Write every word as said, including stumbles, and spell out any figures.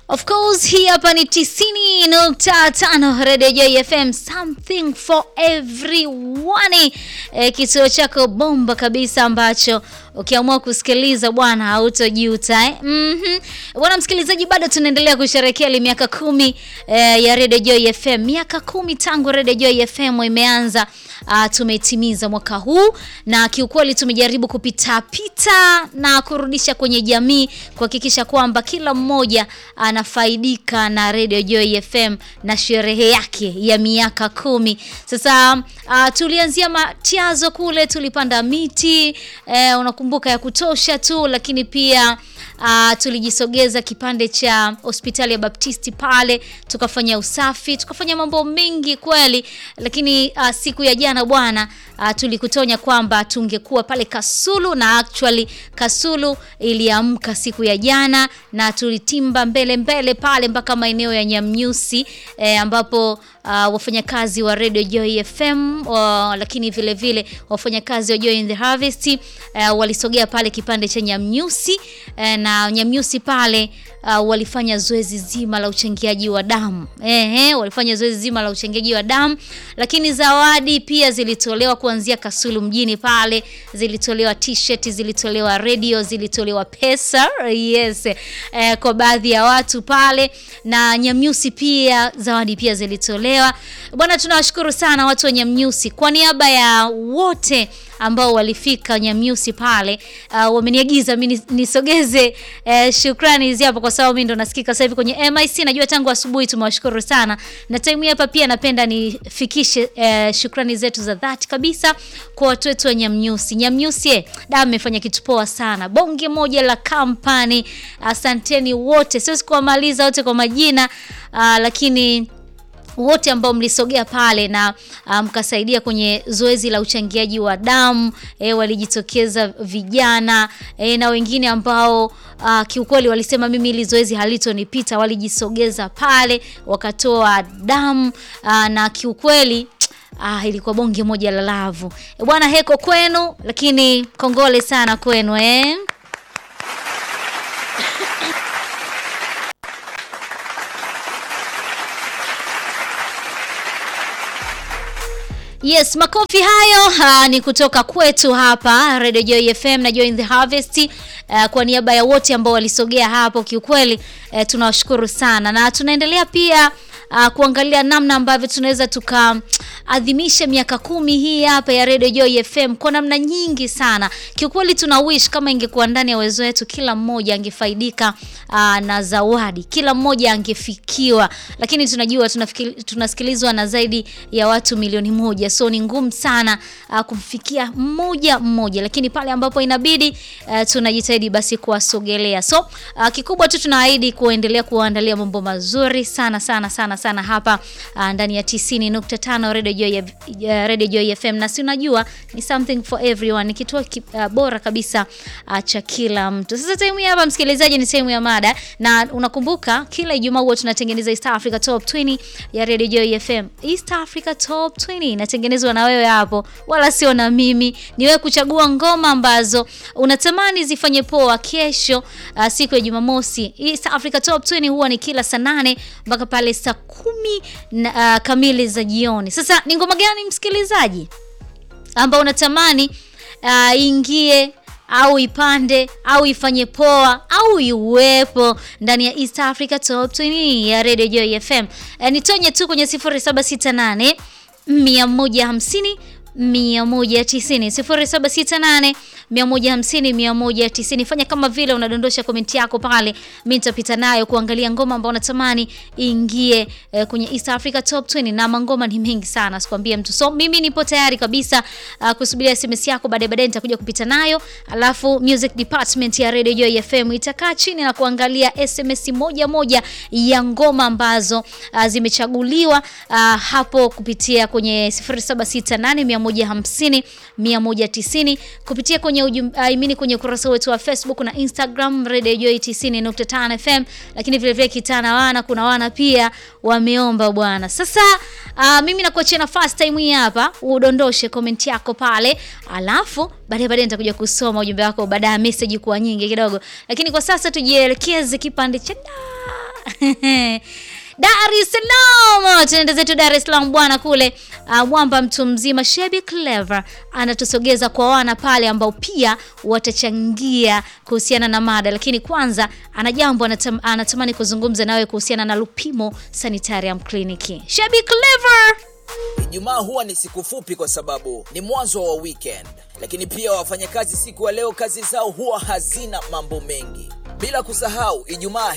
Of course, hii hapa ni tisini nukta tano Radio Joy F M, something for everyone. E, kituo chako bomba kabisa ambacho ukiamua kusikiliza bwana hautojuta eh. Mhm. Bwana msikilizaji, bado tunaendelea kusherehekea ile miaka kumi eh, ya Radio Joy F M. Miaka kumi tangu Radio Joy F M imeanza, uh, tumetimiza mwaka huu, na kiukweli tumejaribu kupita pita na kurudisha kwenye jamii kuhakikisha kwamba kila mmoja anafaidika na Radio Joy F M na sherehe yake ya miaka kumi. Sasa uh, tulianzia Matiazo kule, tulipanda miti eh, unakumbuka ya kutosha tu, lakini pia Uh, tulijisogeza kipande cha hospitali ya Baptisti pale, tukafanya usafi, tukafanya mambo mengi kweli. Lakini uh, siku ya jana bwana, uh, tulikutonya kwamba tungekuwa pale Kasulu, na actually Kasulu iliamka siku ya jana, na tulitimba mbele mbele pale mpaka maeneo ya Nyamnyusi eh, ambapo uh, wafanyakazi wa Radio Joy F M uh, lakini vile vile wafanyakazi wa Joy in the Harvest uh, walisogea pale kipande cha Nyamnyusi eh, na Nyamnyusi pale uh, walifanya zoezi zima la uchangiaji wa damu. Ehe, walifanya zoezi zima la uchangiaji wa damu, lakini zawadi pia zilitolewa kuanzia Kasulu mjini pale. Zilitolewa t-shirt, zilitolewa radio, zilitolewa pesa. Yes. Eh, kwa baadhi ya watu pale, na Nyamnyusi pia zawadi pia zilitolewa. Bwana, tunawashukuru sana watu wa Nyamnyusi. Kwa niaba ya wote ambao walifika Nyamnyusi pale, uh, wameniagiza mimi nisogeze uh, shukrani hizi hapa, kwa sababu mimi ndo nasikika sasa hivi kwenye M I C. Najua tangu asubuhi tumewashukuru sana, na time hapa pia napenda nifikishe uh, shukrani zetu za dhati kabisa kwa watu wetu wa Nyamnyusi. Nyamnyusi eh, da mmefanya kitu poa sana, bonge moja la company. Asanteni wote, siwezi kuwamaliza wote kwa majina, uh, lakini wote ambao mlisogea pale na mkasaidia um, kwenye zoezi la uchangiaji wa damu, e, walijitokeza vijana e, na wengine ambao uh, kiukweli walisema mimi ili zoezi halitonipita, walijisogeza pale wakatoa damu, uh, na kiukweli ah, ilikuwa bonge moja la lavu. E, bwana heko kwenu, lakini kongole sana kwenu eh. Yes, makofi hayo ha, ni kutoka kwetu hapa Radio Joy F M na Joy in the Harvest. Uh, kwa niaba ya wote ambao walisogea hapo, kiukweli uh, tunawashukuru sana, na tunaendelea pia uh, kuangalia namna ambavyo tunaweza tukaadhimisha miaka kumi hii hapa ya Radio Joy F M kwa namna nyingi sana. Kiukweli tuna wish kama ingekuwa ndani ya uwezo wetu, kila mmoja angefaidika uh, na zawadi, kila mmoja angefikiwa, lakini tunajua tunasikilizwa na zaidi ya watu milioni moja, so ni ngumu sana uh, kumfikia mmoja mmoja, lakini pale ambapo inabidi uh, tunajitahidi basi kuwasogelea. So uh, kikubwa tu tunaahidi kuendelea kuandalia mambo mazuri sana sana sana sana hapa uh, ndani ya tisini nukta tano Radio Joy, uh, Radio Joy F M, na si unajua ni something for everyone, ni kituo uh, bora kabisa uh, cha kila mtu. Sasa time hapa msikilizaji, ni sehemu ya mada, na unakumbuka kila Ijumaa huwa tunatengeneza East Africa Top ishirini ya Radio Joy F M. East Africa Top ishirini inatengenezwa na wewe hapo, wala sio na mimi. Ni wewe kuchagua ngoma ambazo unatamani zifanye poa kesho, uh, siku ya Jumamosi. East Africa Top ishirini huwa ni kila saa nane mpaka pale saa kumi na, uh, kamili za jioni. Sasa ni ngoma gani msikilizaji ambao unatamani uh, ingie au ipande au ifanye poa au iwepo ndani ya East Africa Top ishirini ya Radio Joy F M? E, nitonye tu kwenye sifuri saba sita nane mia moja hamsini mia moja tisini sifuri saba sita nane mia moja hamsini mia moja tisini. Fanya kama vile unadondosha komenti yako pale, mimi nitapita nayo kuangalia ngoma ambayo unatamani ingie eh, kwenye East Africa Top ishirini, na mangoma ni mengi sana sikwambie mtu. So mimi nipo tayari kabisa uh, kusubiria S M S yako, baadaye baadaye nitakuja kupita nayo, alafu music department ya Radio Joy F M itakaa chini na kuangalia S M S moja moja ya ngoma ambazo uh, zimechaguliwa uh, hapo kupitia kwenye sifuri saba sita nane mia moja hamsini mia moja tisini, kupitia kwenye ujumbe uh, kwenye ukurasa wetu wa Facebook na Instagram Radio Joy tisini nukta tano F M, lakini vile vile kitana wana kuna wana pia wameomba bwana. Sasa uh, mimi nakuachia nafasi time hii hapa udondoshe comment yako pale, alafu baadaye baadaye nitakuja kusoma ujumbe wako baada ya message kuwa nyingi kidogo, lakini kwa sasa tujielekeze kipande cha Dar es Salaam, tunaenda zetu Dar es Salaam bwana kule. Uh, mwamba mtu mzima Shebi Clever anatusogeza kwa wana pale ambao pia watachangia kuhusiana na mada, lakini kwanza ana jambo anatam, anatamani kuzungumza nawe kuhusiana na Lupimo Sanitarium Clinic. Shebi Clever. Ijumaa huwa ni siku fupi kwa sababu ni mwanzo wa weekend, lakini pia wafanyakazi siku ya leo kazi zao huwa hazina mambo mengi. Bila kusahau Ijumaa